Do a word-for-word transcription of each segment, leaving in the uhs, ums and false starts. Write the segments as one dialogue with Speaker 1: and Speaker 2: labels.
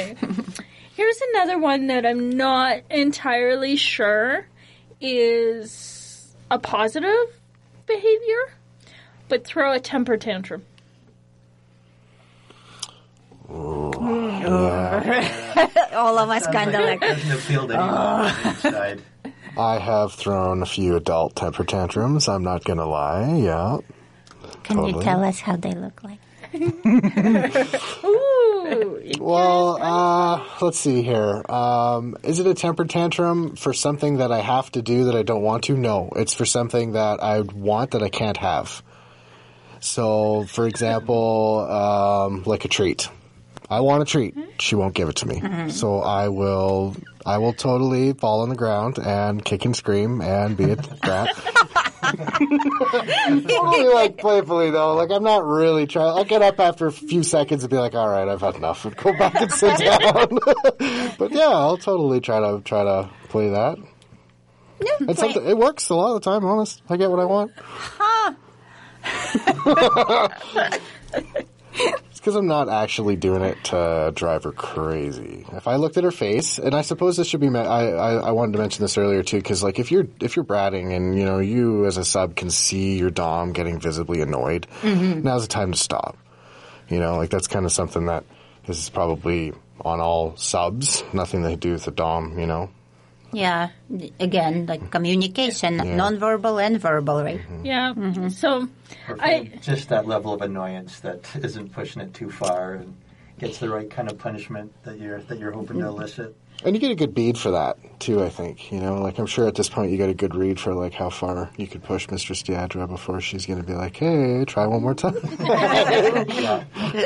Speaker 1: Okay. Here's another one that I'm not entirely sure is a positive behavior, but throw a temper tantrum.
Speaker 2: Yeah.
Speaker 3: All of us kind of like...
Speaker 4: Doesn't appeal to anyone on the inside.
Speaker 2: I have thrown a few adult temper tantrums, I'm not going to lie, yeah.
Speaker 3: Can
Speaker 2: Totally.
Speaker 3: you tell us how they look like?
Speaker 1: Ooh.
Speaker 2: Well, uh, let's see here. Um, is it a temper tantrum for something that I have to do that I don't want to? No. It's for something that I want that I can't have. So, for example, um, like a treat. I want a treat. She won't give it to me. Mm-hmm. So I will I will totally fall on the ground and kick and scream and be a brat. Totally, like, playfully, though. Like, I'm not really trying. I'll get up after a few seconds and be like, all right, I've had enough, and go back and sit down. But, yeah, I'll totally try to try to play that.
Speaker 3: No,
Speaker 2: It's something, it works a lot of the time, honest. I get what I want.
Speaker 3: Huh.
Speaker 2: It's because I'm not actually doing it to drive her crazy. If I looked at her face, and I suppose this should be, I, I, I wanted to mention this earlier too, because like if you're if you're bratting and you know you as a sub can see your dom getting visibly annoyed, mm-hmm. now's the time to stop. You know, like that's kind of something that is probably on all subs, nothing to do with the dom. You know.
Speaker 3: Yeah, again, like communication,
Speaker 2: Yeah.
Speaker 3: non-verbal and verbal, right?
Speaker 2: Mm-hmm.
Speaker 1: Yeah. Mm-hmm. So,
Speaker 4: Or
Speaker 1: I
Speaker 4: just that level of annoyance that isn't pushing it too far and gets the right kind of punishment that you're that you're hoping to elicit.
Speaker 2: And you get a good bead for that too. I think you know, like I'm sure at this point you get a good read for like how far you could push Mistress Deidre before she's going to be like, "Hey, try one more time."
Speaker 4: Yeah.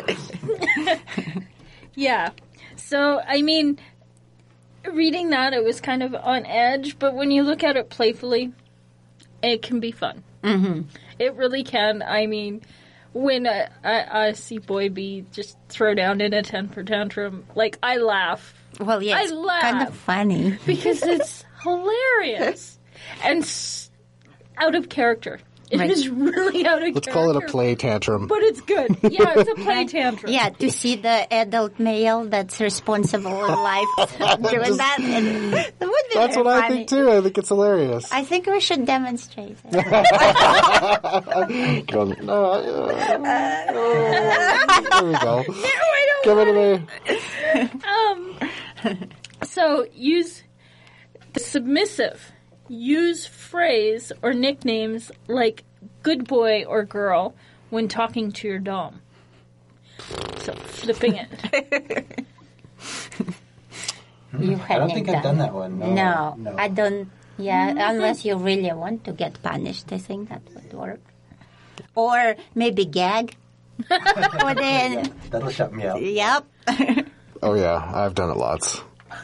Speaker 1: yeah. So I mean. Reading that, it was kind of on edge, but when you look at it playfully, it can be fun.
Speaker 3: Mm-hmm.
Speaker 1: It really can. I mean, when I, I, I see Boy B just throw down in a temper tantrum, like, I laugh.
Speaker 3: Well, yeah,
Speaker 1: I
Speaker 3: it's
Speaker 1: laugh.
Speaker 3: kind of funny.
Speaker 1: Because it's hilarious. And s- out of character. It
Speaker 3: Right.
Speaker 1: is really out of
Speaker 2: Let's
Speaker 1: character.
Speaker 2: call it a play tantrum.
Speaker 1: But it's good. Yeah, it's a play tantrum.
Speaker 3: Yeah, to see the adult male that's responsible in life doing that, and it would be
Speaker 2: That's
Speaker 3: very
Speaker 2: what I
Speaker 3: funny.
Speaker 2: think too. I think it's hilarious.
Speaker 3: I think we should demonstrate it.
Speaker 2: Goes, no, uh, there we go. Give it away.
Speaker 1: Um, so use the submissive. Use phrase or nicknames like good boy or girl when talking to your dom. So flipping it.
Speaker 3: You
Speaker 4: I don't think I've done that one. No,
Speaker 3: No,
Speaker 4: no.
Speaker 3: I don't. Yeah, unless you really want to get punished, I think that would work. Or maybe gag. Or then,
Speaker 4: That'll shut me up.
Speaker 3: yep.
Speaker 2: Oh yeah, I've done it lots.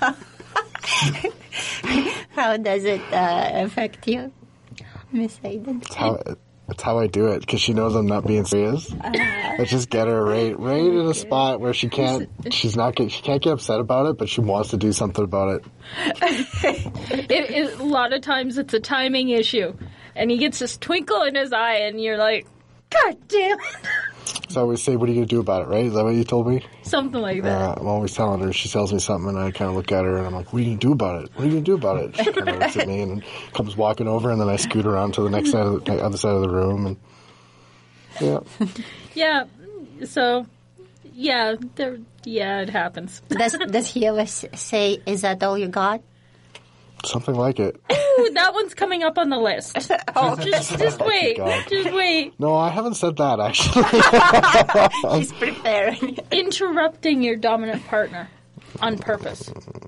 Speaker 3: How does it uh, affect you, Miss Aiden?
Speaker 2: It's how, it's how I do it because she knows I'm not being serious. I just get her right, right in a spot where she can't, she's not, get, she can't get upset about it, but she wants to do something about it.
Speaker 1: it, it. A lot of times it's a timing issue. And he gets this twinkle in his eye and you're like, God damn it.
Speaker 2: So I always say, what are you going to do about it, right? Is that what you told me?
Speaker 1: Something like that.
Speaker 2: Uh, I'm always telling her. She tells me something, and I kind of look at her, and I'm like, what are you going to do about it? What are you going to do about it? She kind of looks at me and comes walking over, and then I scoot around to the next side of the, other side of the room. And yeah.
Speaker 1: Yeah. So, yeah, there. Yeah, it happens.
Speaker 3: Does Does he ever s- say, "Is that all you got"?
Speaker 2: Something like it.
Speaker 1: Ooh, that one's coming up on the list. Oh, just, just wait.
Speaker 2: God.
Speaker 1: Just wait.
Speaker 2: No, I haven't said that, actually.
Speaker 3: He's preparing.
Speaker 1: Interrupting your dominant partner on purpose.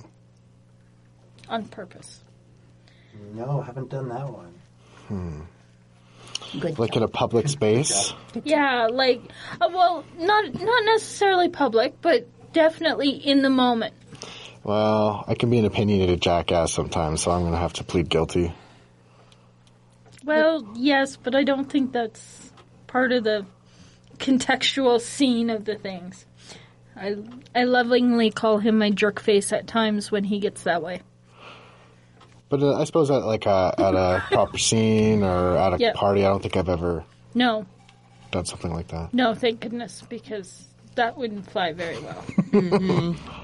Speaker 1: On purpose.
Speaker 4: No, haven't done that one.
Speaker 3: Good.
Speaker 2: Like in a public space.
Speaker 1: Yeah, like, uh, well, not not necessarily public, but definitely in the moment.
Speaker 2: Well, I can be an opinionated jackass sometimes, so I'm going to have to plead guilty.
Speaker 1: Well, yes, but I don't think that's part of the contextual scene of the things. I I lovingly call him my jerk face at times when he gets that way.
Speaker 2: But uh, I suppose at like a, at a proper scene or at a
Speaker 1: Yep.
Speaker 2: party, I don't think I've ever
Speaker 1: No,
Speaker 2: done something like that.
Speaker 1: no, thank goodness, because that wouldn't fly very well.